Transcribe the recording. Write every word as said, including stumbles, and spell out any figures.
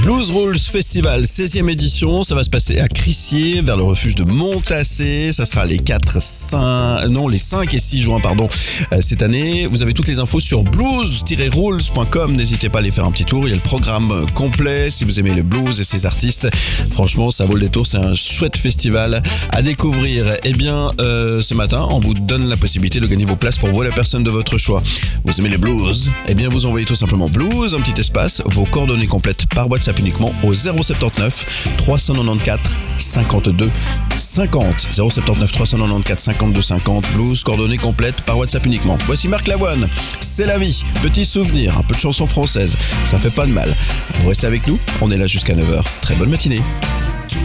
Blues Rules Festival, seizième édition, ça va se passer à Crissier, vers le refuge de Montassé. Ça sera les quatre, cinq, non, les cinq et six juin, pardon, euh, cette année. Vous avez toutes les infos sur blues tiret rules point com. N'hésitez pas à aller faire un petit tour. Il y a le programme complet. Si vous aimez le blues et ses artistes, franchement, ça vaut le détour. C'est un chouette festival à découvrir. Eh bien, euh, ce matin, on vous donne la possibilité de gagner vos places pour vous, la personne de votre choix. Vous aimez les blues? Eh bien, vous envoyez tout simplement blues, un petit espace, vos coordonnées complètes par WhatsApp uniquement au zéro soixante-dix-neuf trois cent quatre-vingt-quatorze cinquante-deux cinquante. zéro soixante-dix-neuf trois cent quatre-vingt-quatorze cinquante-deux cinquante. Blues, coordonnées complètes par WhatsApp uniquement. Voici Marc Lavoine. C'est la vie. Petit souvenir, un peu de chansons françaises. Ça fait pas de mal. Vous restez avec nous. On est là jusqu'à neuf heures. Très bonne matinée.